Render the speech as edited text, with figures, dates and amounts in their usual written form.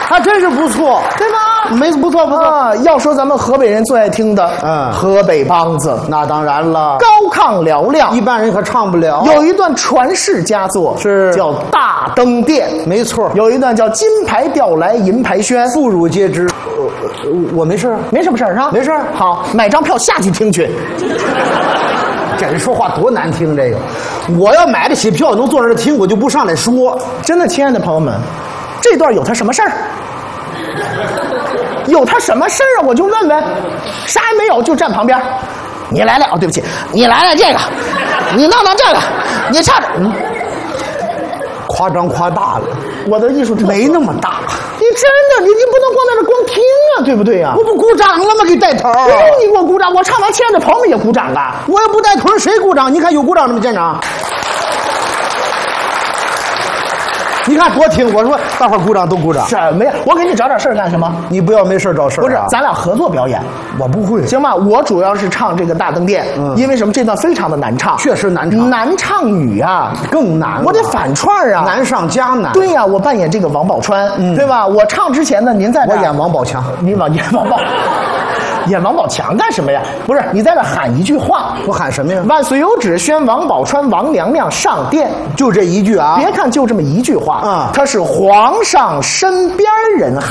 还真是不错， 对吗？ 没不错不错。 啊，要说咱们河北人最爱听的，河北梆子， 那当然了， 高亢嘹亮， 一般人可唱不了。 有一段传世佳作是叫《大登殿》， 没错， 有一段叫《金牌调来银牌轩》， 妇孺皆知。我没事， 没什么事儿啊， 没事。 好，买张票下去听去。 这人说话多难听，这个，我要买得起票能坐那儿听，我就不上来说。 真的，亲爱的朋友们，这段有他什么事儿？有他什么事儿啊？我就问问，啥也没有，就站旁边。你来了，哦，对不起，你来了这个，你弄这个，你唱着， 夸张夸大了， 我的艺术没那么大。 你真的，你不能光在这光听啊，对不对呀？ 我不鼓掌了吗？给带头。 不用你给我鼓掌，我唱完，亲爱的朋友们也鼓掌啊。 我也不带头，谁鼓掌？你看有鼓掌的吗？现场？你看多听，我说大伙儿鼓掌都鼓掌。 什么呀？我给你找点事儿干什么？ 你不要没事找事儿。 不是，咱俩合作表演。 我不会， 行吧？我主要是唱这个大登殿，因为什么？这段非常的难唱， 确实难唱， 难唱女啊， 更难。 我得反串啊， 难上加难。 对呀，我扮演这个王宝钏，对吧？我唱之前呢，您在我演王宝强， 你演王宝。演王宝强干什么呀？不是，你在这喊一句话。 我喊什么呀？ 万岁有旨，宣王宝钏王娘娘上殿。 就这一句啊！ 别看就这么一句话，他是皇上身边人。